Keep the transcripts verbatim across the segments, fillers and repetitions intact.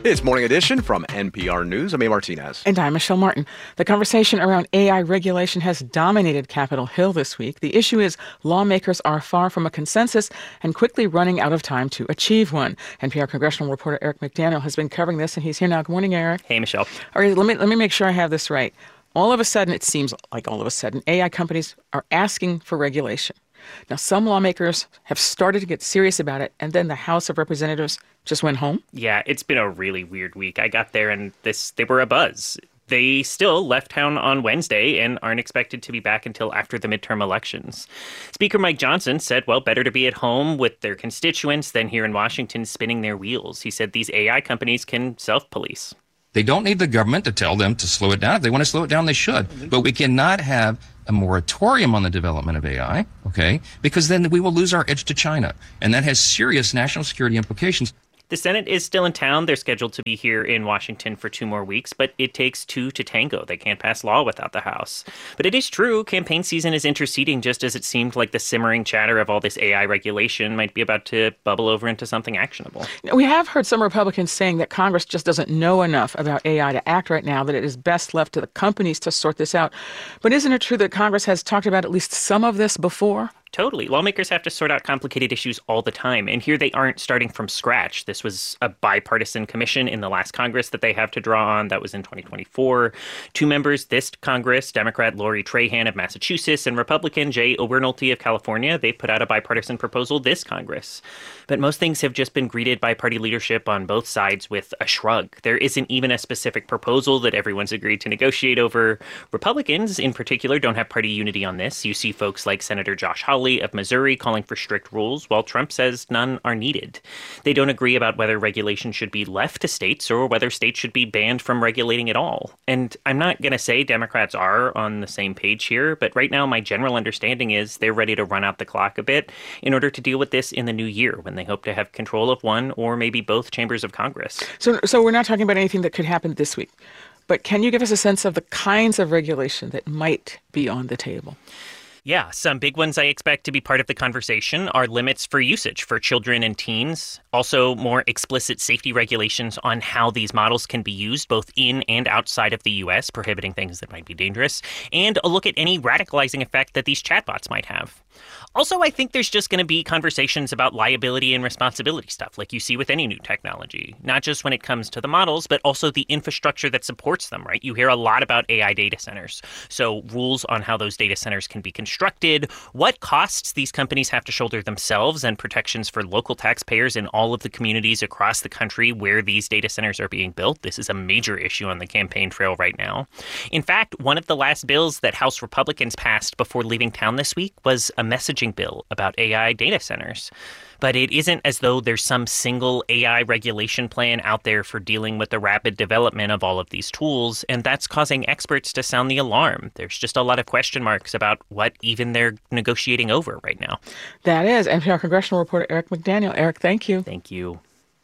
It's Morning Edition from N P R News. I'm A. Martinez. And I'm Michelle Martin. The conversation around A I regulation has dominated Capitol Hill this week. The issue is lawmakers are far from a consensus and quickly running out of time to achieve one. N P R congressional reporter Eric McDaniel has been covering this, and he's here now. Good morning, Eric. Hey, Michelle. All right, let me, let me make sure I have this right. All of a sudden, it seems like all of a sudden, A I companies are asking for regulation. Now, some lawmakers have started to get serious about it, and then the House of Representatives just went home. Yeah, it's been a really weird week. I got there and this they were abuzz. They still left town on Wednesday and aren't expected to be back until after the midterm elections. Speaker Mike Johnson said, well, better to be at home with their constituents than here in Washington spinning their wheels. He said these A I companies can self-police. They don't need the government to tell them to slow it down. If they want to slow it down, they should. But we cannot have a moratorium on the development of A I, okay? Because then we will lose our edge to China. And that has serious national security implications. The Senate is still in town. They're scheduled to be here in Washington for two more weeks, but it takes two to tango. They can't pass law without the House. But it is true, campaign season is interceding just as it seemed like the simmering chatter of all this A I regulation might be about to bubble over into something actionable. We have heard some Republicans saying that Congress just doesn't know enough about A I to act right now, that it is best left to the companies to sort this out. But isn't it true that Congress has talked about at least some of this before? Totally. Lawmakers have to sort out complicated issues all the time. And here they aren't starting from scratch. This was a bipartisan commission in the last Congress that they have to draw on. That was in twenty twenty-four. Two members this Congress, Democrat Lori Trahan of Massachusetts and Republican Jay Obernolte of California, they put out a bipartisan proposal this Congress. But most things have just been greeted by party leadership on both sides with a shrug. There isn't even a specific proposal that everyone's agreed to negotiate over. Republicans, in particular, don't have party unity on this. You see folks like Senator Josh Hawley of Missouri calling for strict rules, while Trump says none are needed. They don't agree about whether regulation should be left to states or whether states should be banned from regulating at all. And I'm not going to say Democrats are on the same page here, but right now my general understanding is they're ready to run out the clock a bit in order to deal with this in the new year when they hope to have control of one or maybe both chambers of Congress. So, so we're not talking about anything that could happen this week, but can you give us a sense of the kinds of regulation that might be on the table? Yeah, some big ones I expect to be part of the conversation are limits for usage for children and teens. Also, more explicit safety regulations on how these models can be used both in and outside of the U S, prohibiting things that might be dangerous, and a look at any radicalizing effect that these chatbots might have. Also, I think there's just going to be conversations about liability and responsibility stuff like you see with any new technology, not just when it comes to the models, but also the infrastructure that supports them, right? You hear a lot about A I data centers. So rules on how those data centers can be constructed, what costs these companies have to shoulder themselves, and protections for local taxpayers in all of the communities across the country where these data centers are being built. This is a major issue on the campaign trail right now. In fact, one of the last bills that House Republicans passed before leaving town this week was a messaging bill about A I data centers. But it isn't as though there's some single A I regulation plan out there for dealing with the rapid development of all of these tools, and that's causing experts to sound the alarm. There's just a lot of question marks about what even they're negotiating over right now. That is N P R congressional reporter Eric McDaniel. Eric, thank you. Thank you.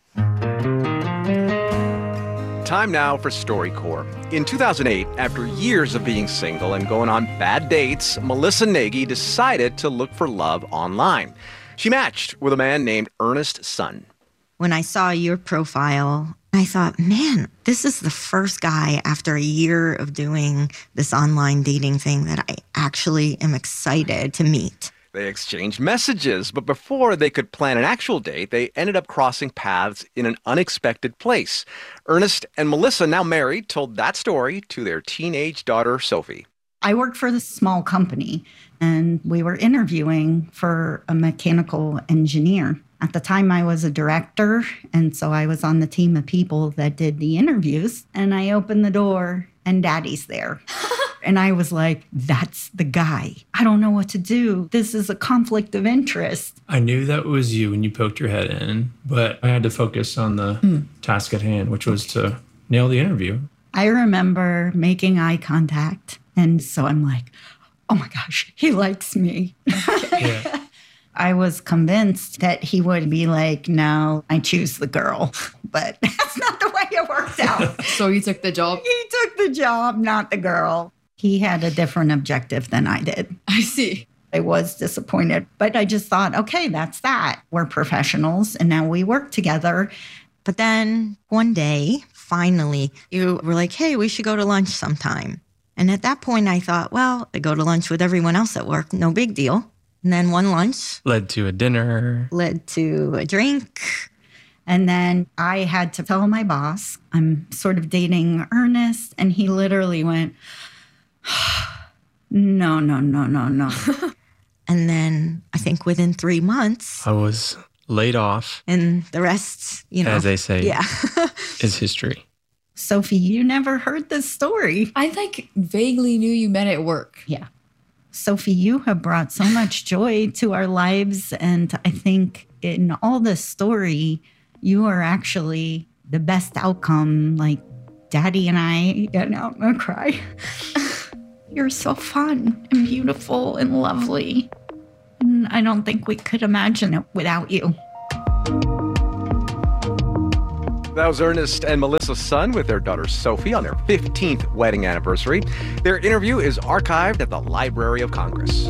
Time now for StoryCorps. In two thousand eight, after years of being single and going on bad dates, Melissa Nagy decided to look for love online. She matched with a man named Ernest Sun. When I saw your profile, I thought, man, this is the first guy after a year of doing this online dating thing that I actually am excited to meet. They exchanged messages, but before they could plan an actual date, they ended up crossing paths in an unexpected place. Ernest and Melissa, now married, told that story to their teenage daughter, Sophie. I worked for this small company, and we were interviewing for a mechanical engineer. At the time, I was a director, and so I was on the team of people that did the interviews. And I opened the door, and Daddy's there. And I was like, that's the guy. I don't know what to do. This is a conflict of interest. I knew that was you when you poked your head in, but I had to focus on the mm. task at hand, which was to nail the interview. I remember making eye contact. And so I'm like, oh my gosh, he likes me. Yeah. I was convinced that he would be like, no, I choose the girl. But that's not the way it worked out. So you took the job? He took the job, not the girl. He had a different objective than I did. I see. I was disappointed, but I just thought, okay, that's that. We're professionals, and now we work together. But then one day, finally, you were like, hey, we should go to lunch sometime. And at that point, I thought, well, I go to lunch with everyone else at work. No big deal. And then one lunch led to a dinner, led to a drink. And then I had to tell my boss, I'm sort of dating Ernest. And he literally went, no, no, no, no, no. And then I think within three months, I was laid off. And the rest, you know. As they say, yeah. is history. Sophie, you never heard this story. I like vaguely knew you met at work. Yeah. Sophie, you have brought so much joy to our lives. And I think in all this story, you are actually the best outcome. Like Daddy and I, you know, I'm going to cry. You're so fun and beautiful and lovely. And I don't think we could imagine it without you. That was Ernest and Melissa Sun with their daughter Sophie on their fifteenth wedding anniversary. Their interview is archived at the Library of Congress.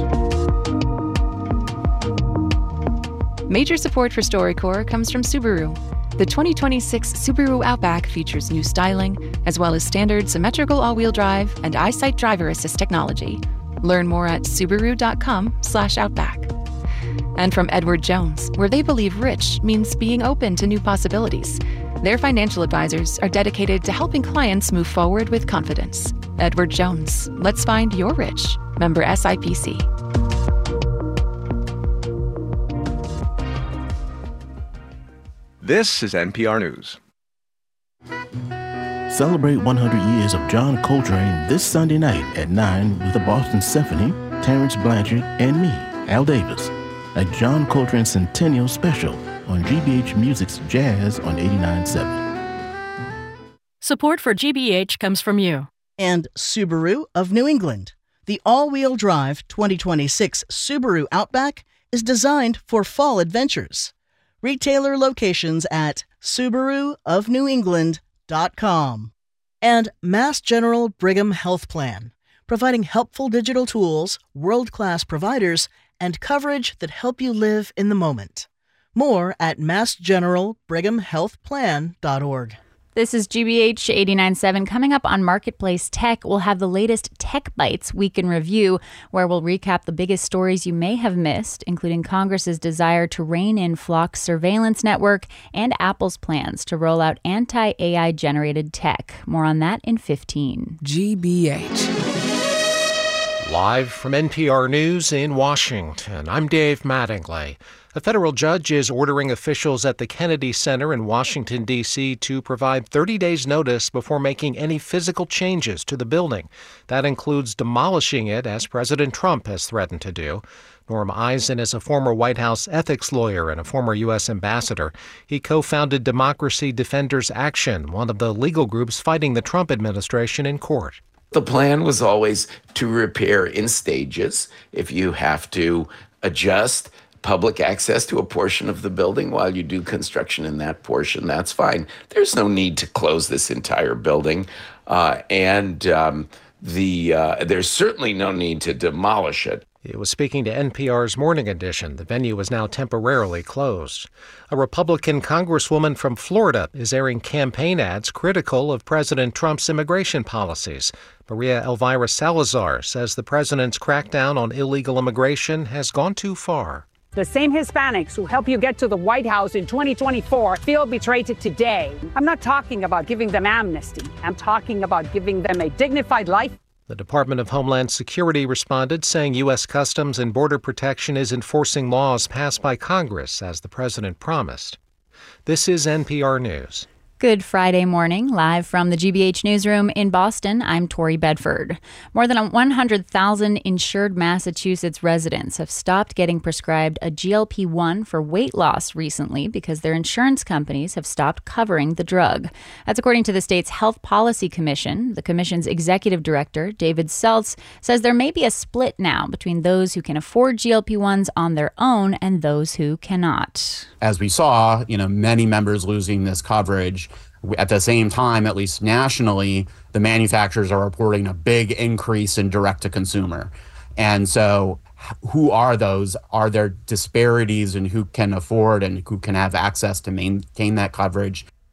Major support for StoryCorps comes from Subaru. The twenty twenty-six Subaru Outback features new styling, as well as standard symmetrical all-wheel drive and EyeSight driver assist technology. Learn more at subaru.com slash outback. And from Edward Jones, where they believe rich means being open to new possibilities. Their financial advisors are dedicated to helping clients move forward with confidence. Edward Jones, let's find your rich. Member S I P C. This is N P R News. Celebrate one hundred years of John Coltrane this Sunday night at nine with the Boston Symphony, Terrence Blanchard, and me, Al Davis, a John Coltrane Centennial Special on G B H Music's Jazz on eighty-nine point seven. Support for G B H comes from you. And Subaru of New England. The all-wheel drive twenty twenty-six Subaru Outback is designed for fall adventures. Retailer locations at subaru of new england dot com. And Mass General Brigham Health Plan, providing helpful digital tools, world-class providers, and coverage that help you live in the moment. More at mass general brigham health plan dot org. This is G B H eighty-nine point seven. Coming up on Marketplace Tech, we'll have the latest Tech Bites Week in Review, where we'll recap the biggest stories you may have missed, including Congress's desire to rein in Flock's surveillance network and Apple's plans to roll out anti-A I-generated tech. More on that in fifteen. G B H. Live from N P R News in Washington, I'm Dave Mattingly. A federal judge is ordering officials at the Kennedy Center in Washington, D C to provide thirty days notice before making any physical changes to the building. That includes demolishing it, as President Trump has threatened to do. Norm Eisen is a former White House ethics lawyer and a former U S ambassador. He co-founded Democracy Defenders Action, one of the legal groups fighting the Trump administration in court. The plan was always to repair in stages. If you have to adjust public access to a portion of the building while you do construction in that portion, that's fine. There's no need to close this entire building. Uh, and um, the uh, there's certainly no need to demolish it. He was speaking to N P R's Morning Edition. The venue is now temporarily closed. A Republican congresswoman from Florida is airing campaign ads critical of President Trump's immigration policies. Maria Elvira Salazar says the president's crackdown on illegal immigration has gone too far. The same Hispanics who helped you get to the White House in twenty twenty-four feel betrayed today. I'm not talking about giving them amnesty. I'm talking about giving them a dignified life. The Department of Homeland Security responded, saying U S. Customs and Border Protection is enforcing laws passed by Congress, as the president promised. This is N P R News. Good Friday morning, live from the G B H newsroom in Boston. I'm Tori Bedford. More than one hundred thousand insured Massachusetts residents have stopped getting prescribed a G L P one for weight loss recently because their insurance companies have stopped covering the drug. That's according to the state's Health Policy Commission. The commission's executive director, David Seltz, says there may be a split now between those who can afford G L P ones on their own and those who cannot. As we saw, you know, many members losing this coverage. At the same time, at least nationally, the manufacturers are reporting a big increase in direct-to-consumer. And so who are those? Are there disparities in who can afford and who can have access to maintain that coverage?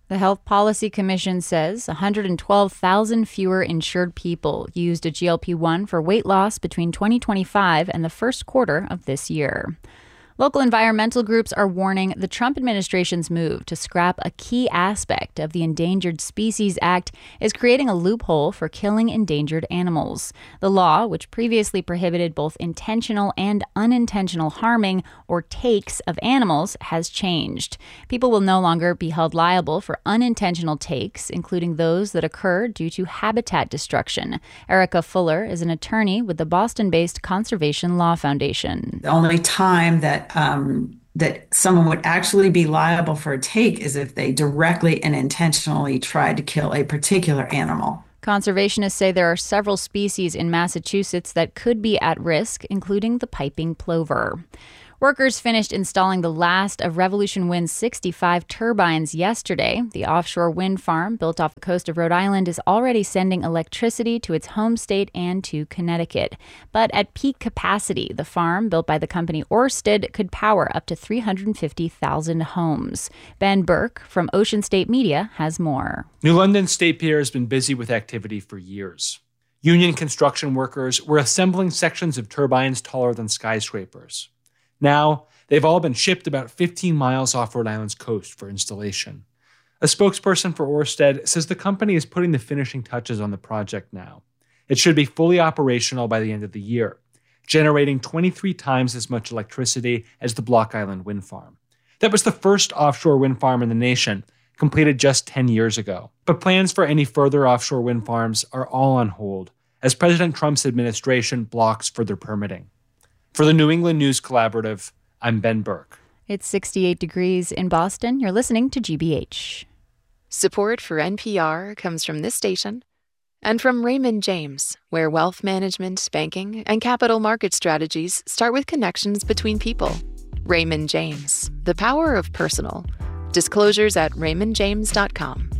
The Health Policy Commission says one hundred twelve thousand fewer insured people used a G L P one for weight loss between twenty twenty-five and the first quarter of this year. Local environmental groups are warning the Trump administration's move to scrap a key aspect of the Endangered Species Act is creating a loophole for killing endangered animals. The law, which previously prohibited both intentional and unintentional harming or takes of animals, has changed. People will no longer be held liable for unintentional takes, including those that occur due to habitat destruction. Erica Fuller is an attorney with the Boston-based Conservation Law Foundation. The only time that Um, that someone would actually be liable for a take is if they directly and intentionally tried to kill a particular animal. Conservationists say there are several species in Massachusetts that could be at risk, including the piping plover. Workers finished installing the last of Revolution Wind's sixty-five turbines yesterday. The offshore wind farm, built off the coast of Rhode Island, is already sending electricity to its home state and to Connecticut. But at peak capacity, the farm, built by the company Ørsted, could power up to three hundred fifty thousand homes. Ben Burke from Ocean State Media has more. New London State Pier has been busy with activity for years. Union construction workers were assembling sections of turbines taller than skyscrapers. Now, they've all been shipped about fifteen miles off Rhode Island's coast for installation. A spokesperson for Ørsted says the company is putting the finishing touches on the project now. It should be fully operational by the end of the year, generating twenty-three times as much electricity as the Block Island wind farm. That was the first offshore wind farm in the nation, completed just ten years ago. But plans for any further offshore wind farms are all on hold, as President Trump's administration blocks further permitting. For the New England News Collaborative, I'm Ben Burke. It's sixty-eight degrees in Boston. You're listening to G B H. Support for N P R comes from this station and from Raymond James, where wealth management, banking, and capital market strategies start with connections between people. Raymond James, the power of personal. Disclosures at raymond james dot com.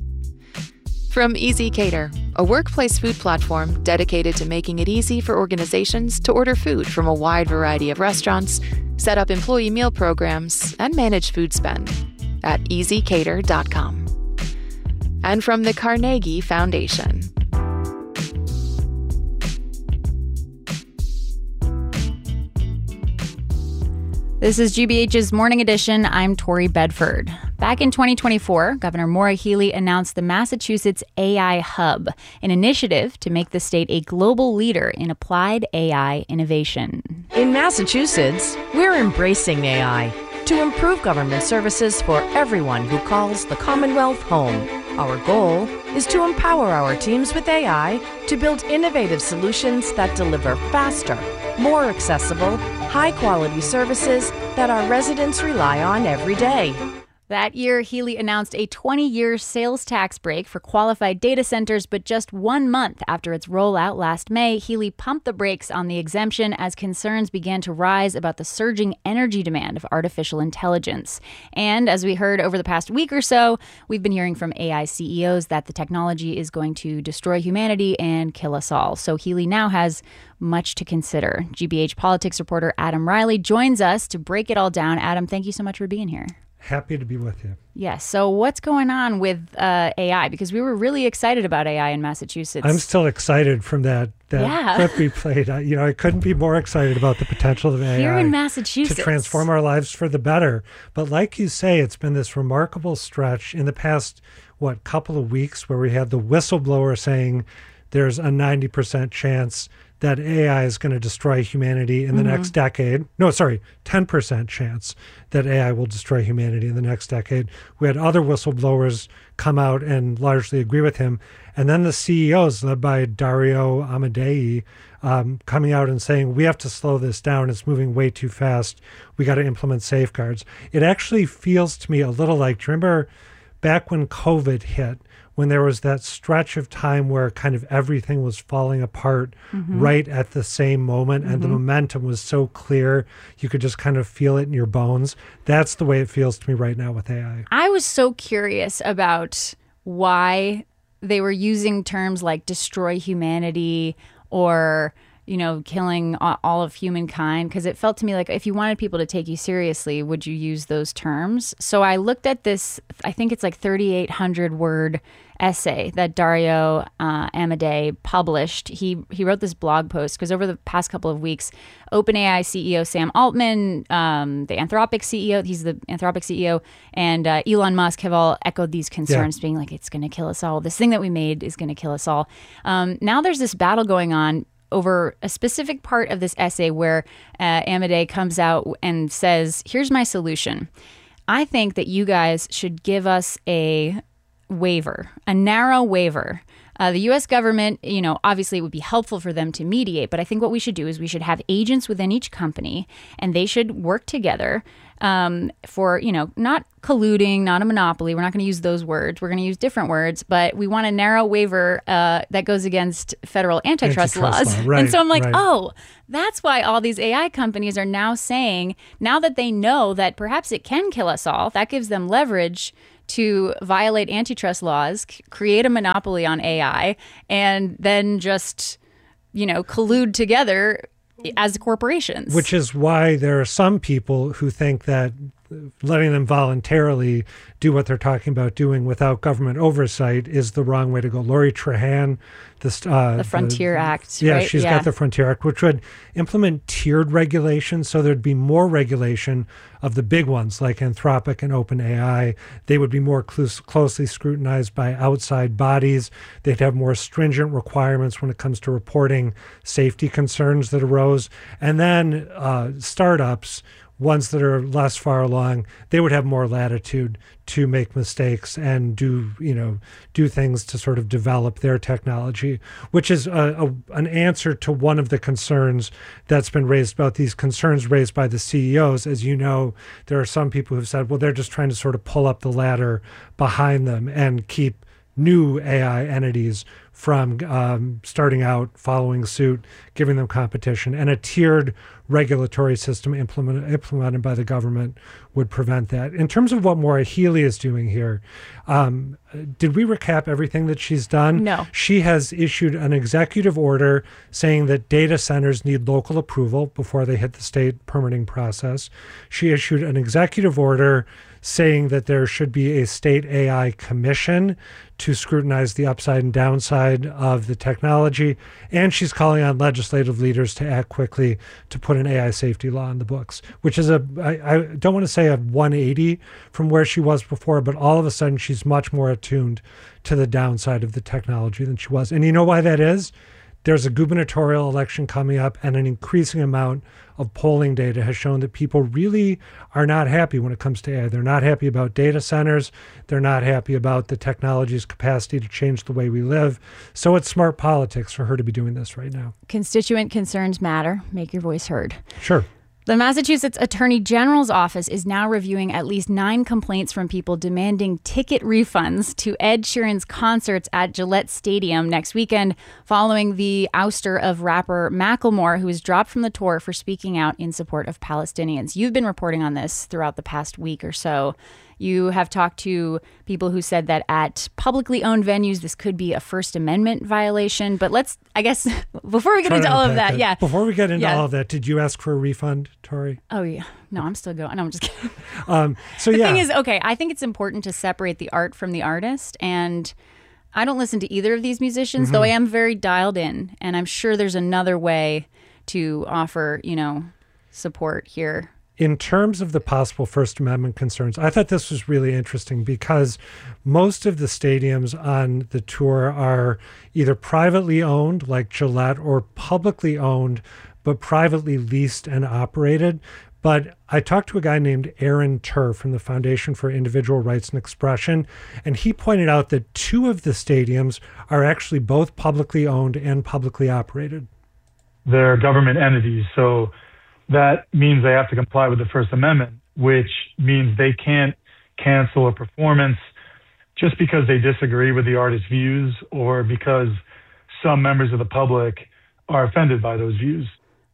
From Easy Cater, a workplace food platform dedicated to making it easy for organizations to order food from a wide variety of restaurants, set up employee meal programs, and manage food spend at easy cater dot com. And from the Carnegie Foundation. This is G B H's Morning Edition. I'm Tori Bedford. Back in twenty twenty-four, Governor Maura Healey announced the Massachusetts A I Hub, an initiative to make the state a global leader in applied A I innovation. In Massachusetts, we're embracing A I to improve government services for everyone who calls the Commonwealth home. Our goal is to empower our teams with A I to build innovative solutions that deliver faster, more accessible, high-quality services that our residents rely on every day. That year, Healey announced a twenty-year sales tax break for qualified data centers, but just one month after its rollout last May, Healey pumped the brakes on the exemption as concerns began to rise about the surging energy demand of artificial intelligence. And as we heard over the past week or so, we've been hearing from A I C E Os that the technology is going to destroy humanity and kill us all. So Healey now has much to consider. G B H politics reporter Adam Riley joins us to break it all down. Adam, thank you so much for being here. Happy to be with you. Yes. So what's going on with uh, A I? Because we were really excited about A I in Massachusetts. I'm still excited from that, that yeah. clip we played. I, you know, I couldn't be more excited about the potential of A I here in Massachusetts to transform our lives for the better. But like you say, it's been this remarkable stretch in the past, what, couple of weeks where we had the whistleblower saying there's a ninety percent chance that A I is going to destroy humanity in the mm-hmm. next decade. No, sorry, ten percent chance that A I will destroy humanity in the next decade. We had other whistleblowers come out and largely agree with him. And then the C E Os, led by Dario Amodei, um, coming out and saying, we have to slow this down. It's moving way too fast. We got to implement safeguards. It actually feels to me a little like, do you remember back when COVID hit, when there was that stretch of time where kind of everything was falling apart mm-hmm. right at the same moment mm-hmm. and the momentum was so clear, you could just kind of feel it in your bones. That's the way it feels to me right now with A I. I was so curious about why they were using terms like destroy humanity or, you know, killing all of humankind? Because it felt to me like if you wanted people to take you seriously, would you use those terms? So I looked at this, I think it's like thirty-eight hundred word essay that Dario uh, Amodei published. He he wrote this blog post because over the past couple of weeks, OpenAI C E O Sam Altman, um, the Anthropic C E O, he's the Anthropic C E O, and uh, Elon Musk have all echoed these concerns, yeah. being like, it's going to kill us all. This thing that we made is going to kill us all. Um, now there's this battle going on over a specific part of this essay where uh, Amodei comes out and says, here's my solution. I think that you guys should give us a waiver, a narrow waiver. Uh, the U S government, you know, obviously it would be helpful for them to mediate, but I think what we should do is we should have agents within each company and they should work together um, for, you know, not colluding, not a monopoly. We're not going to use those words. We're going to use different words, but we want a narrow waiver uh, that goes against federal antitrust, antitrust laws. Law. Right, and so I'm like, right. oh, that's why all these A I companies are now saying, now that they know that perhaps it can kill us all, that gives them leverage to violate antitrust laws, c- create a monopoly on A I, and then just, you know, collude together as corporations. Which is why there are some people who think that letting them voluntarily do what they're talking about doing without government oversight is the wrong way to go. Lori Trahan, this, uh, the Frontier the, Act, yeah, right? she's yeah. got the Frontier Act, which would implement tiered regulation, so there'd be more regulation of the big ones like Anthropic and OpenAI. They would be more close, closely scrutinized by outside bodies. They'd have more stringent requirements when it comes to reporting safety concerns that arose. And then uh, startups, ones that are less far along, they would have more latitude to make mistakes and do, you know, do things to sort of develop their technology, which is a, a, an answer to one of the concerns that's been raised about these concerns raised by the C E Os. As you know, there are some people who've said, well, they're just trying to sort of pull up the ladder behind them and keep new A I entities from um, starting out, following suit, giving them competition. And a tiered regulatory system implement, implemented by the government would prevent that. In terms of what Maura Healey is doing here, um, did we recap everything that she's done? No. She has issued an executive order saying that data centers need local approval before they hit the state permitting process. She issued an executive order saying that there should be a state A I commission to scrutinize the upside and downside of the technology. And she's calling on legislative leaders to act quickly to put an A I safety law in the books, which is a, I, I don't want to say a one eighty from where she was before, but all of a sudden she's much more attuned to the downside of the technology than she was. And you know why that is? There's a gubernatorial election coming up, and an increasing amount of polling data has shown that people really are not happy when it comes to A I. They're not happy about data centers. They're not happy about the technology's capacity to change the way we live. So it's smart politics for her to be doing this right now. Constituent concerns matter. Make your voice heard. Sure. The Massachusetts Attorney General's office is now reviewing at least nine complaints from people demanding ticket refunds to Ed Sheeran's concerts at Gillette Stadium next weekend, following the ouster of rapper Macklemore, who was dropped from the tour for speaking out in support of Palestinians. You've been reporting on this throughout the past week or so. You have talked to people who said that at publicly owned venues, this could be a First Amendment violation. But let's, I guess, before we get into all of that, yeah. Before we get into yeah. all of that, did you ask for a refund, Tori? Oh, yeah. No, I'm still going. No, I'm just kidding. Um, so, the yeah. thing is, okay, I think it's important to separate the art from the artist. And I don't listen to either of these musicians, mm-hmm. though I am very dialed in. And I'm sure there's another way to offer, you know, support here. In terms of the possible First Amendment concerns, I thought this was really interesting because most of the stadiums on the tour are either privately owned, like Gillette, or publicly owned, but privately leased and operated. But I talked to a guy named Aaron Turr from the Foundation for Individual Rights and Expression, and he pointed out that two of the stadiums are actually both publicly owned and publicly operated. They're government entities, so that means they have to comply with the First Amendment, which means they can't cancel a performance just because they disagree with the artist's views or because some members of the public are offended by those views.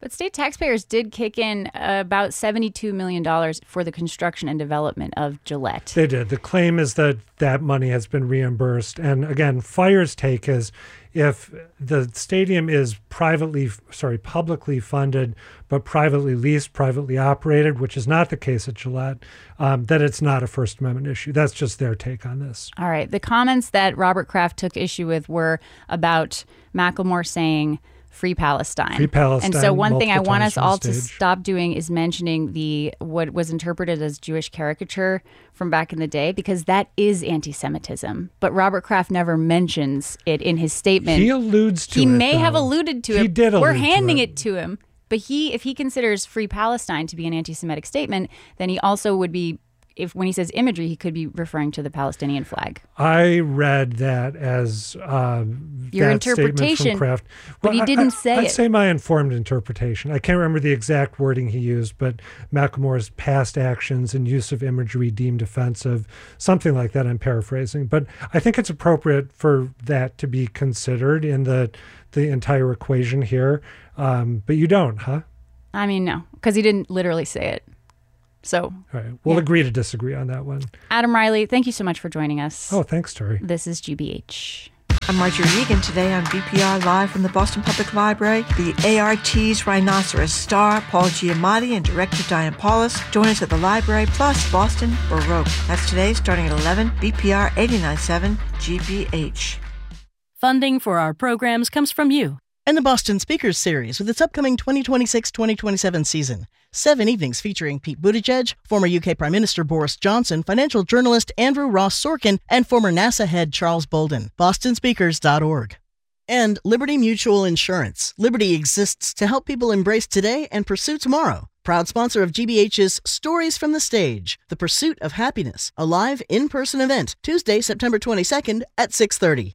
But state taxpayers did kick in uh, about seventy-two million dollars for the construction and development of Gillette. They did. The claim is that that money has been reimbursed. And again, Fire's take is if the stadium is privately, sorry, publicly funded, but privately leased, privately operated, which is not the case at Gillette, um, that it's not a First Amendment issue. That's just their take on this. All right. The comments that Robert Kraft took issue with were about Macklemore saying Free Palestine. Free Palestine. And so one thing I multiple want times us all from to the stage. stop doing is mentioning the what was interpreted as Jewish caricature from back in the day, because that is anti-Semitism. But Robert Kraft never mentions it in his statement. He alludes to he it. He may though. have alluded to it. He did allude We're handing to it. it to him. But he, if he considers Free Palestine to be an anti-Semitic statement, then he also would be, if when he says imagery, he could be referring to the Palestinian flag. I read that as uh, Your that interpretation, statement from Kraft. but he I- didn't I, say I'd it. say my informed interpretation. I can't remember the exact wording he used, but Macklemore's past actions and use of imagery deemed offensive, something like that. I'm paraphrasing, but I think it's appropriate for that to be considered in the the entire equation here. Um, but you don't, huh? I mean, no, because he didn't literally say it. So, All right, we'll yeah. agree to disagree on that one. Adam Riley, thank you so much for joining us. Oh, thanks, Tori. This is G B H. I'm Marjorie Regan. Today on B P R Live from the Boston Public Library, the A R T's Rhinoceros star Paul Giamatti and director Diane Paulus join us at the library, plus Boston Baroque. That's today starting at eleven, B P R eighty-nine point seven G B H. Funding for our programs comes from you. And the Boston Speakers Series with its upcoming twenty twenty-six twenty twenty-seven season. Seven evenings featuring Pete Buttigieg, former U K Prime Minister Boris Johnson, financial journalist Andrew Ross Sorkin, and former NASA head Charles Bolden. boston speakers dot org. And Liberty Mutual Insurance. Liberty exists to help people embrace today and pursue tomorrow. Proud sponsor of G B H's Stories from the Stage, The Pursuit of Happiness, a live in-person event, Tuesday, September twenty-second at six thirty.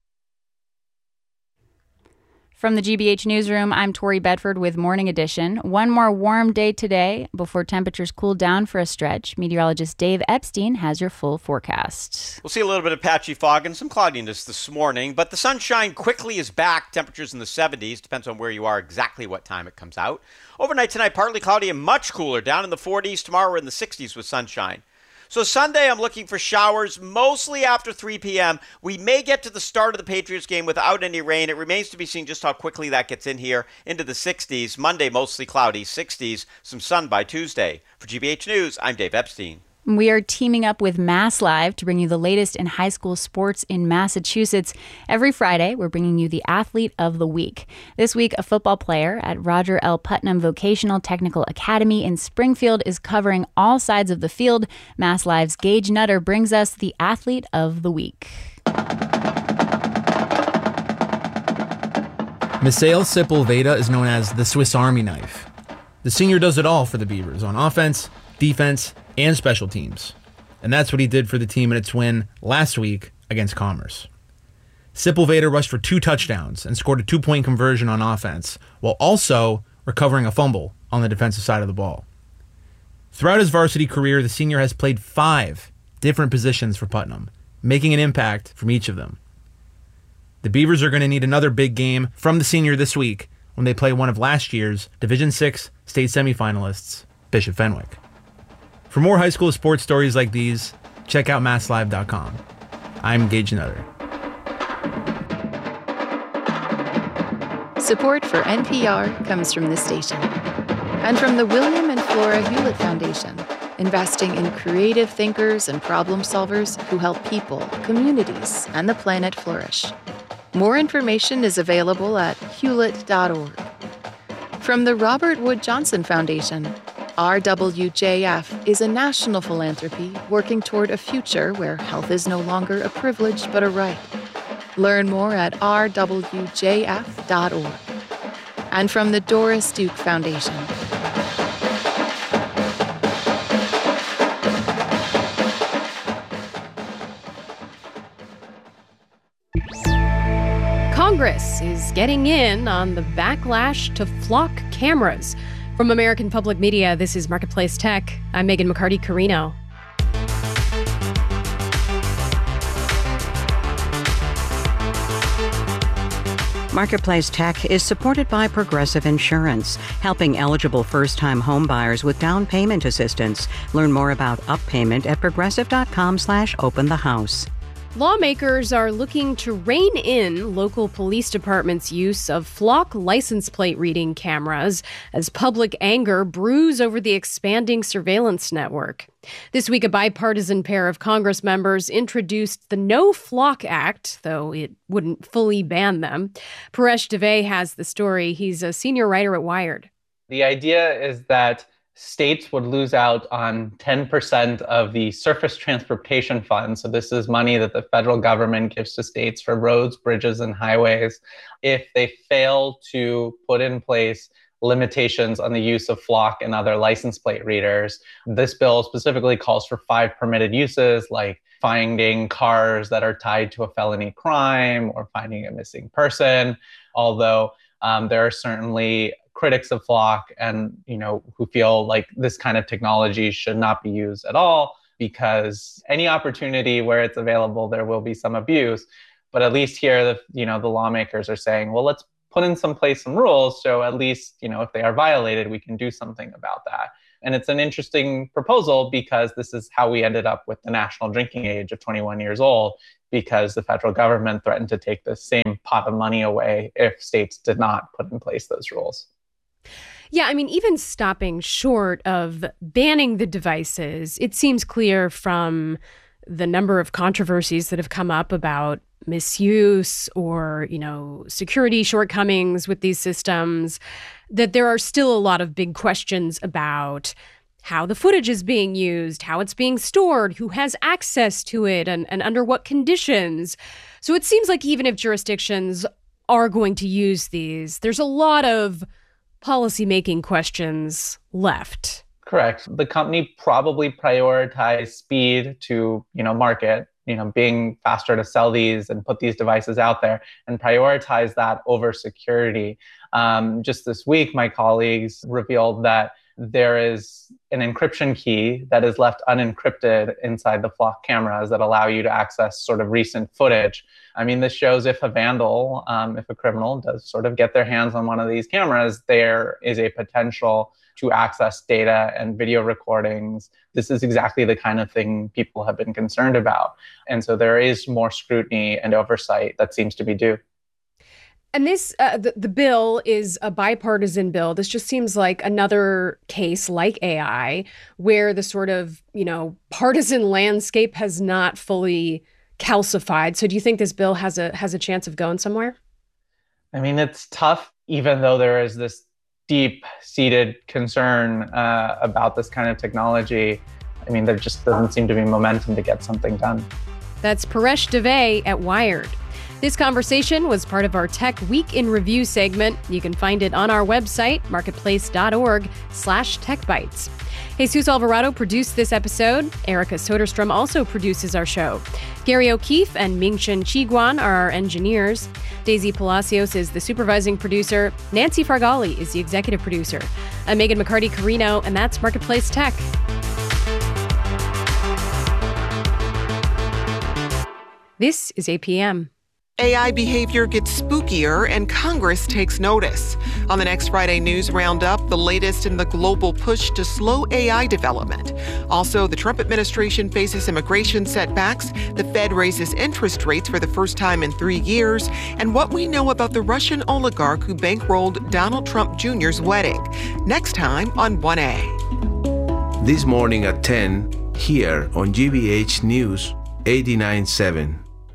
From the G B H Newsroom, I'm Tori Bedford with Morning Edition. One more warm day today before temperatures cool down for a stretch. Meteorologist Dave Epstein has your full forecast. We'll see a little bit of patchy fog and some cloudiness this morning, but the sunshine quickly is back. Temperatures in the seventies. Depends on where you are, exactly what time it comes out. Overnight tonight, partly cloudy and much cooler. Down in the forties. Tomorrow we're in the sixties with sunshine. So Sunday, I'm looking for showers, mostly after three p.m. We may get to the start of the Patriots game without any rain. It remains to be seen just how quickly that gets in here into the sixties. Monday, mostly cloudy, sixties, some sun by Tuesday. For G B H News, I'm Dave Epstein. We are teaming up with Mass Live to bring you the latest in high school sports in Massachusetts. Every Friday, we're bringing you the Athlete of the Week. This week, a football player at Roger L. Putnam Vocational Technical Academy in Springfield is covering all sides of the field. Mass Live's Gage Nutter brings us the Athlete of the Week. Misael Sepulveda is known as the Swiss Army knife. The senior does it all for the Beavers on offense, defense, and special teams. And that's what he did for the team in its win last week against Commerce. Sepulveda rushed for two touchdowns and scored a two-point conversion on offense, while also recovering a fumble on the defensive side of the ball. Throughout his varsity career, the senior has played five different positions for Putnam, making an impact from each of them. The Beavers are going to need another big game from the senior this week when they play one of last year's Division six state semifinalists, Bishop Fenwick. For more high school sports stories like these, check out mass live dot com. I'm Gage Nutter. Support for N P R comes from this station and from the William and Flora Hewlett Foundation, investing in creative thinkers and problem solvers who help people, communities, and the planet flourish. More information is available at hewlett dot org. From the Robert Wood Johnson Foundation, R W J F is a national philanthropy working toward a future where health is no longer a privilege but a right. Learn more at r w j f dot org. And from the Doris Duke Foundation. Congress is getting in on the backlash to flock cameras. From American Public Media, this is Marketplace Tech. I'm Megan McCarty-Carino. Marketplace Tech is supported by Progressive Insurance, helping eligible first-time home buyers with down payment assistance. Learn more about Up Payment at progressive.com slash open the house. Lawmakers are looking to rein in local police departments' use of flock license plate reading cameras as public anger brews over the expanding surveillance network. This week, a bipartisan pair of Congress members introduced the No Flock Act, though it wouldn't fully ban them. Paresh Dave has the story. He's a senior writer at Wired. The idea is that states would lose out on ten percent of the surface transportation fund. So this is money that the federal government gives to states for roads, bridges, and highways if they fail to put in place limitations on the use of flock and other license plate readers. This bill specifically calls for five permitted uses, like finding cars that are tied to a felony crime or finding a missing person, although um, there are certainly critics of flock and, you know, who feel like this kind of technology should not be used at all, because any opportunity where it's available, there will be some abuse. But at least here, the, you know, the lawmakers are saying, well, let's put in some place some rules. So at least, you know, if they are violated, we can do something about that. And it's an interesting proposal because this is how we ended up with the national drinking age of twenty-one years old, because the federal government threatened to take the same pot of money away if states did not put in place those rules. Yeah, I mean, even stopping short of banning the devices, it seems clear from the number of controversies that have come up about misuse or, you know, security shortcomings with these systems, that there are still a lot of big questions about how the footage is being used, how it's being stored, who has access to it, and, and under what conditions. So it seems like even if jurisdictions are going to use these, there's a lot of policymaking questions left. Correct. The company probably prioritized speed to, you know, market, you know, being faster to sell these and put these devices out there, and prioritize that over security. Um, just this week, my colleagues revealed that there is an encryption key that is left unencrypted inside the flock cameras that allow you to access sort of recent footage. I mean, this shows if a vandal, um, if a criminal does sort of get their hands on one of these cameras, there is a potential to access data and video recordings. This is exactly the kind of thing people have been concerned about. And so there is more scrutiny and oversight that seems to be due. And this, uh, the, the bill is a bipartisan bill. This just seems like another case like A I where the sort of, you know, partisan landscape has not fully calcified. So do you think this bill has a has a chance of going somewhere? I mean, it's tough, even though there is this deep-seated concern uh, about this kind of technology. I mean, there just doesn't seem to be momentum to get something done. That's Paresh Dave at Wired. This conversation was part of our Tech Week in Review segment. You can find it on our website, marketplace.org slash techbytes. Jesus Alvarado produced this episode. Erica Soderstrom also produces our show. Gary O'Keefe and Mingchen Chiguan are our engineers. Daisy Palacios is the supervising producer. Nancy Fargali is the executive producer. I'm Megan McCarty Carino, and that's Marketplace Tech. This is A P M. A I behavior gets spookier and Congress takes notice. On the next Friday News Roundup, the latest in the global push to slow A I development. Also, the Trump administration faces immigration setbacks, the Fed raises interest rates for the first time in three years, and what we know about the Russian oligarch who bankrolled Donald Trump Junior's wedding. Next time on one A. This morning at ten, here on G B H News eighty-nine point seven.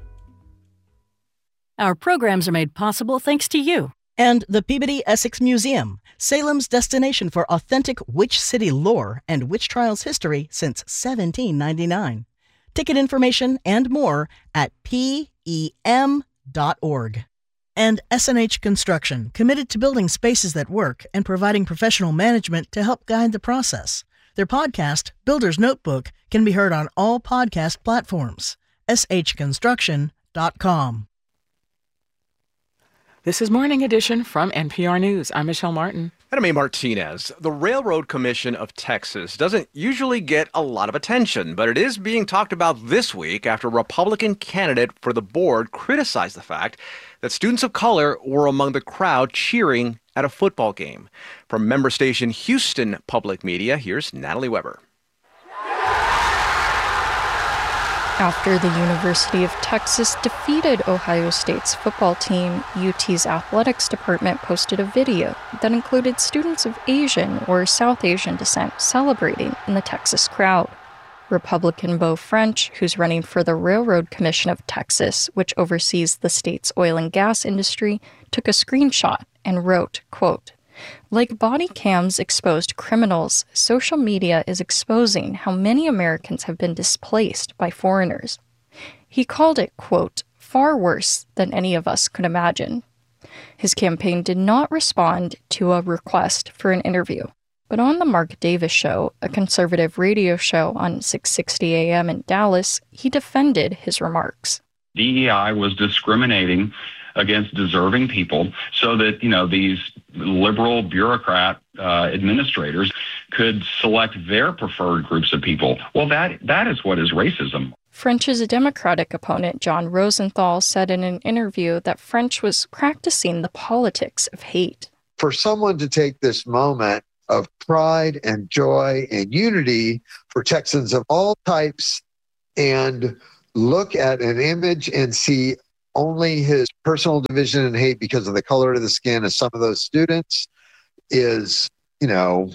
Our programs are made possible thanks to you. And the Peabody Essex Museum, Salem's destination for authentic witch city lore and witch trials history since seventeen ninety-nine. Ticket information and more at P E M dot org. And S and H Construction, committed to building spaces that work and providing professional management to help guide the process. Their podcast, Builder's Notebook, can be heard on all podcast platforms. S H construction dot com. This is Morning Edition from N P R News. I'm Michelle Martin. Jaime Martinez, the Railroad Commission of Texas doesn't usually get a lot of attention, but it is being talked about this week after a Republican candidate for the board criticized the fact that students of color were among the crowd cheering at a football game. From member station Houston Public Media, here's Natalie Weber. After the University of Texas defeated Ohio State's football team, U T's athletics department posted a video that included students of Asian or South Asian descent celebrating in the Texas crowd. Republican Beau French, who's running for the Railroad Commission of Texas, which oversees the state's oil and gas industry, took a screenshot and wrote, quote, "Like body cams exposed criminals, social media is exposing how many Americans have been displaced by foreigners." He called it, quote, "far worse than any of us could imagine." His campaign did not respond to a request for an interview. But on the Mark Davis Show, a conservative radio show on six sixty A M in Dallas, he defended his remarks. D E I was discriminating against deserving people so that, you know, these liberal bureaucrat uh, administrators could select their preferred groups of people. Well, that that is what is racism. French's Democratic opponent, John Rosenthal, said in an interview that French was practicing the politics of hate. For someone to take this moment of pride and joy and unity for Texans of all types and look at an image and see only his personal division and hate because of the color of the skin of some of those students is, you know,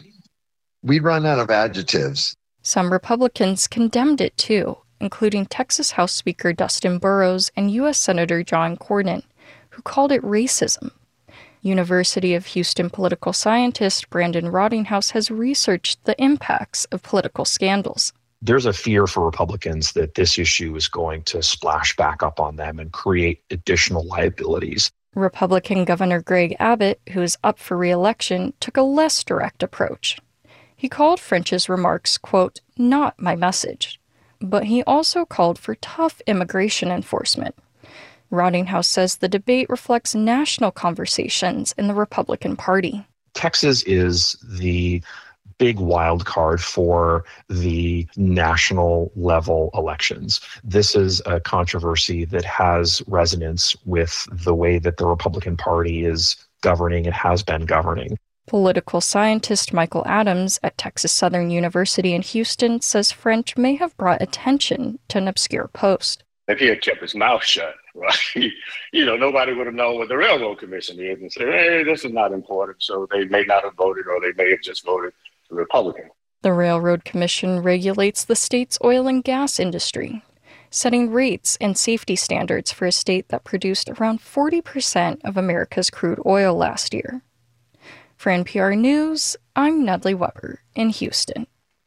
we run out of adjectives. Some Republicans condemned it too, including Texas House Speaker Dustin Burrows and U S Senator John Cornyn, who called it racism. University of Houston political scientist Brandon Rottinghouse has researched the impacts of political scandals. There's a fear for Republicans that this issue is going to splash back up on them and create additional liabilities. Republican Governor Greg Abbott, who is up for re-election, took a less direct approach. He called French's remarks, quote, "not my message," but he also called for tough immigration enforcement. Rottinghouse says the debate reflects national conversations in the Republican Party. Texas is the big wild card for the national level elections. This is a controversy that has resonance with the way that the Republican Party is governing and has been governing. Political scientist Michael Adams at Texas Southern University in Houston says French may have brought attention to an obscure post. If he had kept his mouth shut, right, you know, nobody would have known what the Railroad Commission is and said, hey, this is not important. So they may not have voted, or they may have just voted Republican. The Railroad Commission regulates the state's oil and gas industry, setting rates and safety standards for a state that produced around forty percent of America's crude oil last year. For N P R News, I'm Natalie Weber in Houston.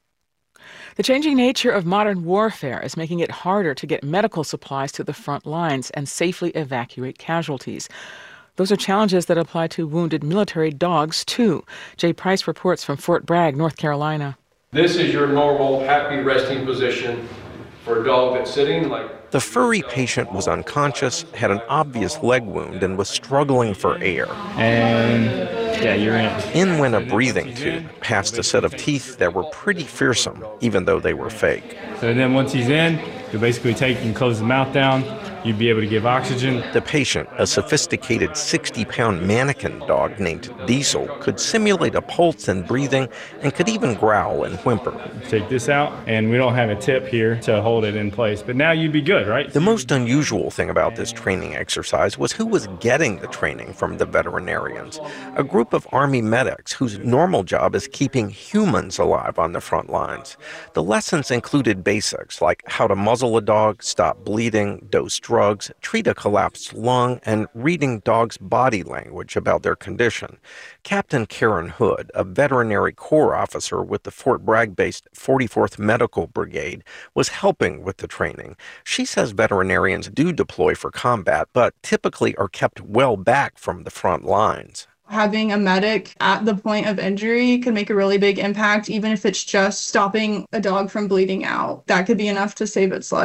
The changing nature of modern warfare is making it harder to get medical supplies to the front lines and safely evacuate casualties. Those are challenges that apply to wounded military dogs, too. Jay Price reports from Fort Bragg, North Carolina. This is your normal, happy resting position for a dog that's sitting like... The furry patient was unconscious, had an obvious leg wound, and was struggling for air. And yeah, you're in. In went a breathing tube, past a set of teeth that were pretty fearsome, even though they were fake. So then once he's in, you'll basically take and close the mouth down. You'd be able to give oxygen. The patient, a sophisticated sixty-pound mannequin dog named Diesel, could simulate a pulse and breathing and could even growl and whimper. Take this out, and we don't have a tip here to hold it in place, but now you'd be good, right? The most unusual thing about this training exercise was who was getting the training from the veterinarians, a group of Army medics whose normal job is keeping humans alive on the front lines. The lessons included basics like how to muzzle a dog, stop bleeding, dose drugs, drugs, treat a collapsed lung, and reading dogs' body language about their condition. Captain Karen Hood, a veterinary corps officer with the Fort Bragg-based forty-fourth Medical Brigade, was helping with the training. She says veterinarians do deploy for combat, but typically are kept well back from the front lines. Having a medic at the point of injury can make a really big impact, even if it's just stopping a dog from bleeding out. That could be enough to save its life.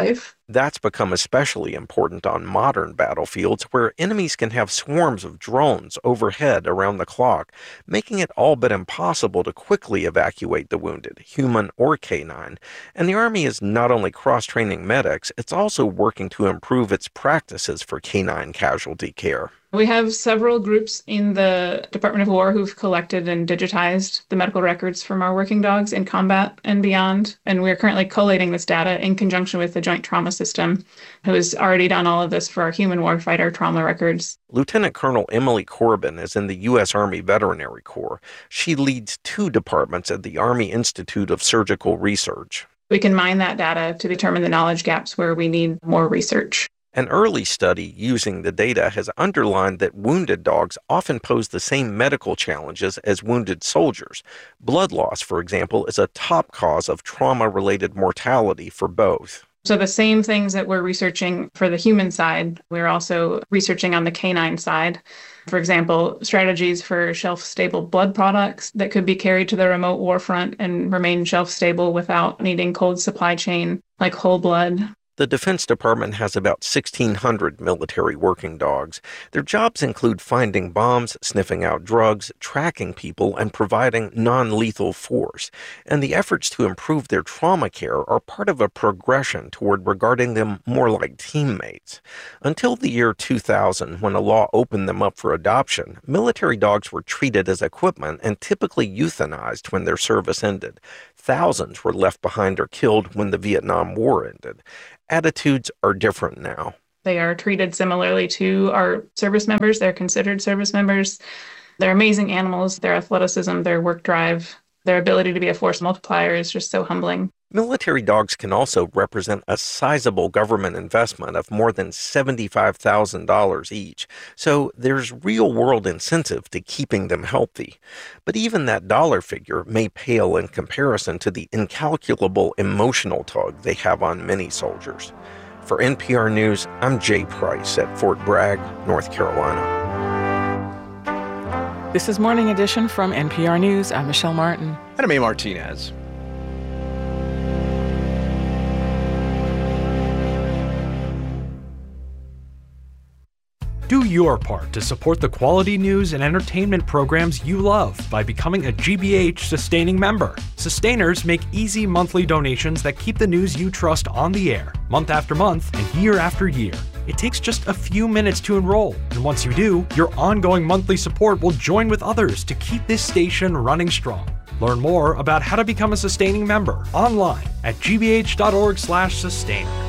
That's become especially important on modern battlefields where enemies can have swarms of drones overhead around the clock, making it all but impossible to quickly evacuate the wounded, human or canine. And the Army is not only cross-training medics, it's also working to improve its practices for canine casualty care. We have several groups in the Department of War who've collected and digitized the medical records from our working dogs in combat and beyond. And we're currently collating this data in conjunction with the Joint Trauma System, who has already done all of this for our human warfighter trauma records. Lieutenant Colonel Emily Corbin is in the U S Army Veterinary Corps. She leads two departments at the Army Institute of Surgical Research. We can mine that data to determine the knowledge gaps where we need more research. An early study using the data has underlined that wounded dogs often pose the same medical challenges as wounded soldiers. Blood loss, for example, is a top cause of trauma-related mortality for both. So the same things that we're researching for the human side, we're also researching on the canine side. For example, strategies for shelf-stable blood products that could be carried to the remote war front and remain shelf-stable without needing cold supply chain, like whole blood. The Defense Department has about sixteen hundred military working dogs. Their jobs include finding bombs, sniffing out drugs, tracking people, and providing non-lethal force. And the efforts to improve their trauma care are part of a progression toward regarding them more like teammates. Until the year two thousand, when a law opened them up for adoption, military dogs were treated as equipment and typically euthanized when their service ended. Thousands were left behind or killed when the Vietnam War ended. Attitudes are different now. They are treated similarly to our service members. They're considered service members. They're amazing animals. Their athleticism, their work drive, their ability to be a force multiplier is just so humbling. Military dogs can also represent a sizable government investment of more than seventy-five thousand dollars each, so there's real-world incentive to keeping them healthy. But even that dollar figure may pale in comparison to the incalculable emotional tug they have on many soldiers. For N P R News, I'm Jay Price at Fort Bragg, North Carolina. This is Morning Edition from N P R News. I'm Michelle Martin. And I'm A. Martinez. Do your part to support the quality news and entertainment programs you love by becoming a G B H Sustaining member. Sustainers make easy monthly donations that keep the news you trust on the air, month after month and year after year. It takes just a few minutes to enroll, and once you do, your ongoing monthly support will join with others to keep this station running strong. Learn more about how to become a Sustaining member online at g b h dot org slash sustainer.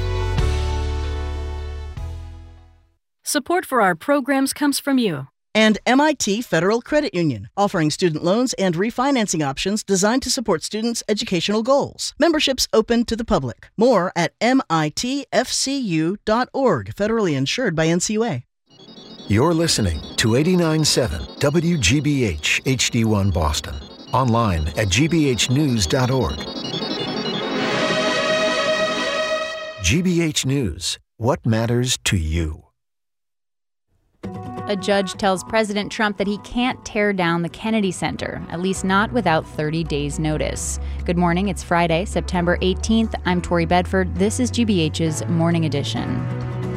Support for our programs comes from you. And M I T Federal Credit Union, offering student loans and refinancing options designed to support students' educational goals. Memberships open to the public. More at M I T F C U dot org, federally insured by N C U A. You're listening to eighty-nine point seven W G B H H D one Boston. Online at g b h news dot org. G B H News. What matters to you? A judge tells President Trump that he can't tear down the Kennedy Center, at least not without thirty days' notice. Good morning. It's Friday, September eighteenth. I'm Tori Bedford. This is G B H's Morning Edition.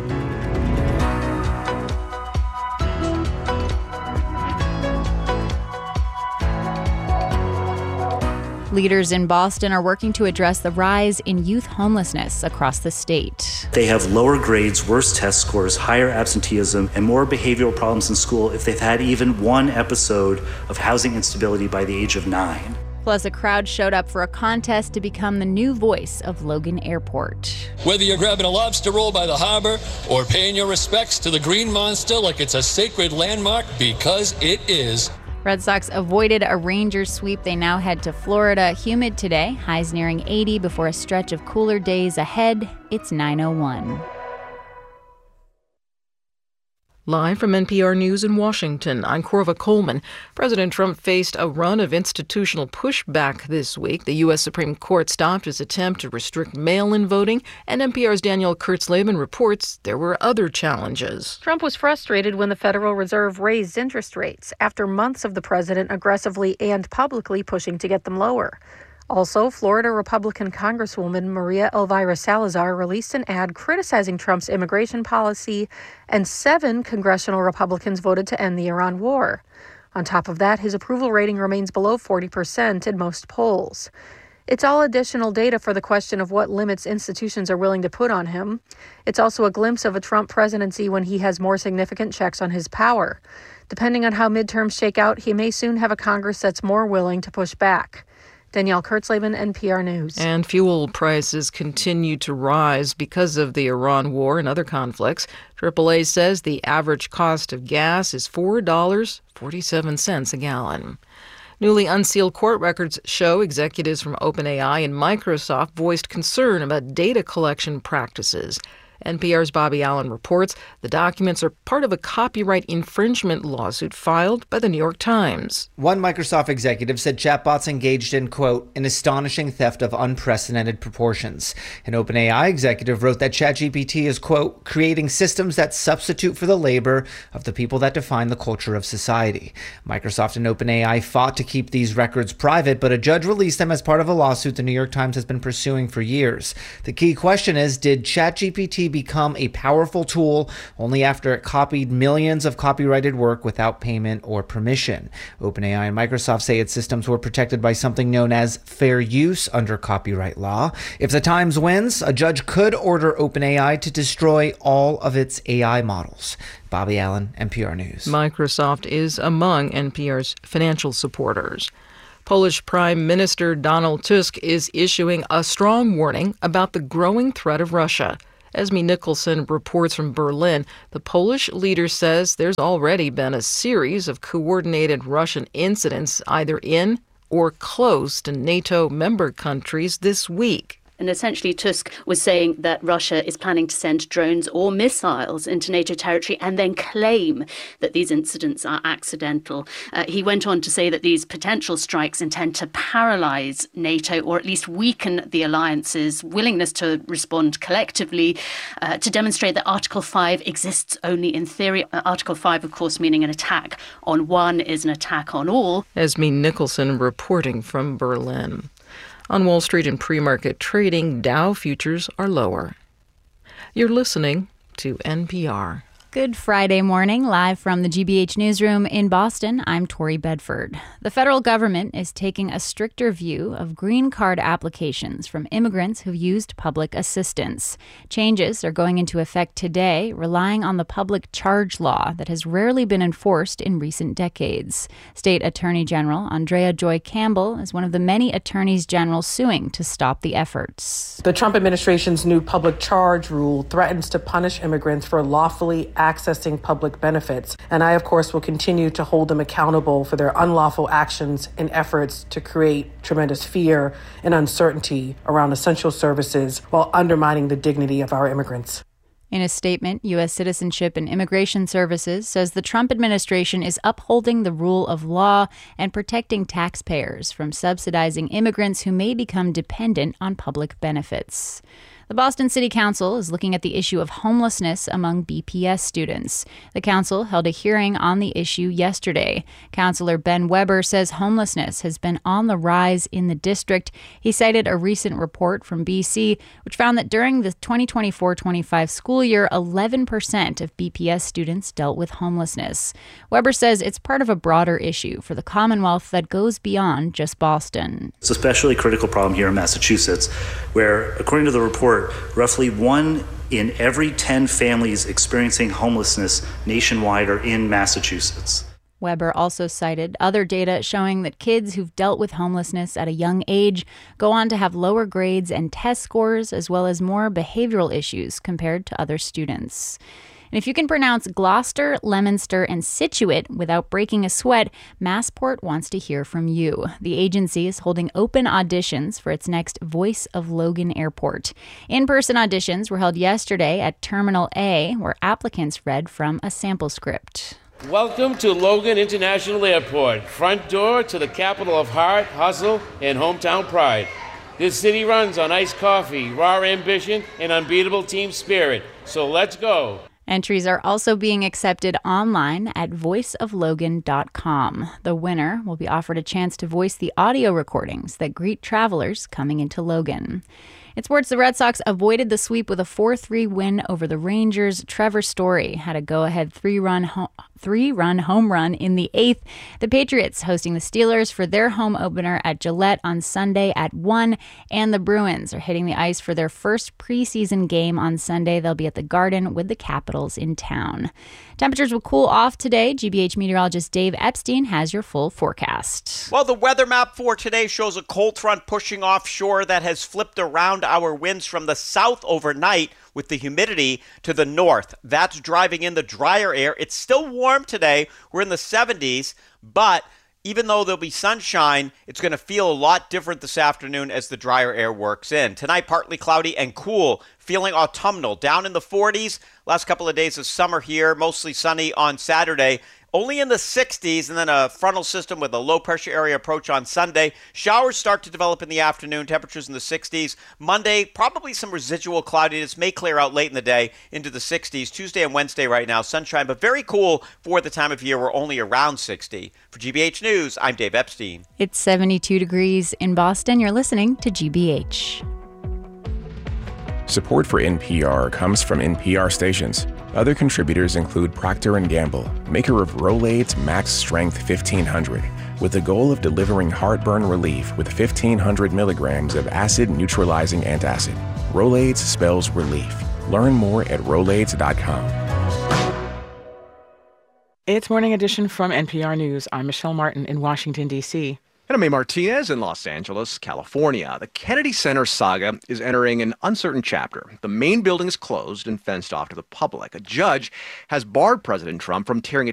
Leaders in Boston are working to address the rise in youth homelessness across the state. They have lower grades, worse test scores, higher absenteeism, and more behavioral problems in school if they've had even one episode of housing instability by the age of nine. Plus, a crowd showed up for a contest to become the new voice of Logan Airport. Whether you're grabbing a lobster roll by the harbor or paying your respects to the Green Monster like it's a sacred landmark, because it is. Red Sox avoided a Rangers sweep. They now head to Florida. Humid today, highs nearing eighty before a stretch of cooler days ahead. It's nine oh one. Live from N P R News in Washington, I'm Corva Coleman. President Trump faced a run of institutional pushback this week. The U S Supreme Court stopped his attempt to restrict mail-in voting, and N P R's Danielle Kurtzleben reports there were other challenges. Trump was frustrated when the Federal Reserve raised interest rates after months of the president aggressively and publicly pushing to get them lower. Also, Florida Republican Congresswoman Maria Elvira Salazar released an ad criticizing Trump's immigration policy, and seven congressional Republicans voted to end the Iran war. On top of that, his approval rating remains below forty percent in most polls. It's all additional data for the question of what limits institutions are willing to put on him. It's also a glimpse of a Trump presidency when he has more significant checks on his power. Depending on how midterms shake out, he may soon have a Congress that's more willing to push back. Danielle Kurtzleben, N P R News. And fuel prices continue to rise because of the Iran war and other conflicts. triple A says the average cost of gas is four dollars and forty-seven cents a gallon. Newly unsealed court records show executives from OpenAI and Microsoft voiced concern about data collection practices. N P R's Bobby Allen reports the documents are part of a copyright infringement lawsuit filed by the New York Times. One Microsoft executive said chatbots engaged in, quote, an astonishing theft of unprecedented proportions. An OpenAI executive wrote that ChatGPT is, quote, creating systems that substitute for the labor of the people that define the culture of society. Microsoft and OpenAI fought to keep these records private, but a judge released them as part of a lawsuit the New York Times has been pursuing for years. The key question is, did ChatGPT become a powerful tool only after it copied millions of copyrighted work without payment or permission? OpenAI and Microsoft say its systems were protected by something known as fair use under copyright law. If the Times wins, a judge could order OpenAI to destroy all of its A I models. Bobby Allen, N P R News. Microsoft is among N P R's financial supporters. Polish Prime Minister Donald Tusk is issuing a strong warning about the growing threat of Russia. Esme Nicholson reports from Berlin. The Polish leader says there's already been a series of coordinated Russian incidents either in or close to NATO member countries this week. And essentially, Tusk was saying that Russia is planning to send drones or missiles into NATO territory and then claim that these incidents are accidental. Uh, he went on to say that these potential strikes intend to paralyze NATO or at least weaken the alliance's willingness to respond collectively, uh, to demonstrate that Article five exists only in theory. Uh, Article five, of course, meaning an attack on one is an attack on all. Esme Nicholson reporting from Berlin. On Wall Street and pre-market trading, Dow futures are lower. You're listening to N P R. Good Friday morning, live from the G B H newsroom in Boston. I'm Tori Bedford. The federal government is taking a stricter view of green card applications from immigrants who've used public assistance. Changes are going into effect today, relying on the public charge law that has rarely been enforced in recent decades. State Attorney General Andrea Joy Campbell is one of the many attorneys general suing to stop the efforts. The Trump administration's new public charge rule threatens to punish immigrants for lawfully accessing public benefits. And I, of course, will continue to hold them accountable for their unlawful actions and efforts to create tremendous fear and uncertainty around essential services while undermining the dignity of our immigrants. In a statement, U S Citizenship and Immigration Services says the Trump administration is upholding the rule of law and protecting taxpayers from subsidizing immigrants who may become dependent on public benefits. The Boston City Council is looking at the issue of homelessness among B P S students. The council held a hearing on the issue yesterday. Councilor Ben Weber says homelessness has been on the rise in the district. He cited a recent report from B C, which found that during the twenty twenty-four twenty-five school year, eleven percent of B P S students dealt with homelessness. Weber says it's part of a broader issue for the Commonwealth that goes beyond just Boston. It's an especially critical problem here in Massachusetts, where, according to the report, roughly one in every ten families experiencing homelessness nationwide are in Massachusetts. Weber also cited other data showing that kids who've dealt with homelessness at a young age go on to have lower grades and test scores, as well as more behavioral issues compared to other students. And if you can pronounce Gloucester, Leominster, and Scituate without breaking a sweat, Massport wants to hear from you. The agency is holding open auditions for its next Voice of Logan Airport. In-person auditions were held yesterday at Terminal A, where applicants read from a sample script. Welcome to Logan International Airport, front door to the capital of heart, hustle, and hometown pride. This city runs on iced coffee, raw ambition, and unbeatable team spirit. So let's go. Entries are also being accepted online at voice of logan dot com. The winner will be offered a chance to voice the audio recordings that greet travelers coming into Logan. In sports, the Red Sox avoided the sweep with a four three win over the Rangers. Trevor Story had a go-ahead three-run ho- three-run home run in the eighth. The Patriots hosting the Steelers for their home opener at Gillette on Sunday at one, and the Bruins are hitting the ice for their first preseason game on Sunday. They'll be at the Garden with the Capitals in town. Temperatures will cool off today. G B H meteorologist Dave Epstein has your full forecast. Well, the weather map for today shows a cold front pushing offshore that has flipped around our winds from the south overnight with the humidity to the north. That's driving in the drier air. It's still warm today. We're in the seventies, but even though there'll be sunshine, it's going to feel a lot different this afternoon as the drier air works in. Tonight, partly cloudy and cool, feeling autumnal, down in the forties. Last couple of days of summer here, mostly sunny on Saturday. Only in the sixties, and then a frontal system with a low-pressure area approach on Sunday. Showers start to develop in the afternoon, temperatures in the sixties. Monday, probably some residual cloudiness, may clear out late in the day into the sixties. Tuesday and Wednesday right now, sunshine, but very cool for the time of year. We're only around sixty. For G B H News, I'm Dave Epstein. It's seventy-two degrees in Boston. You're listening to G B H. Support for N P R comes from N P R stations. Other contributors include Procter and Gamble, maker of Rolaids Max Strength fifteen hundred, with the goal of delivering heartburn relief with fifteen hundred milligrams of acid-neutralizing antacid. Rolaids spells relief. Learn more at rolaids dot com. It's Morning Edition from N P R News. I'm Michelle Martin in Washington, D C And I'm A. Martinez in Los Angeles, California. The Kennedy Center saga is entering an uncertain chapter. The main building is closed and fenced off to the public. A judge has barred President Trump from tearing a